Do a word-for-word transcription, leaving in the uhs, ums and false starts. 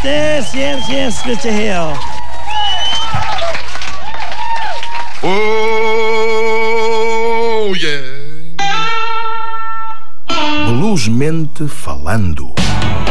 Yes, yes, yes, good to hear. Oh, yeah. Bluesmente falando.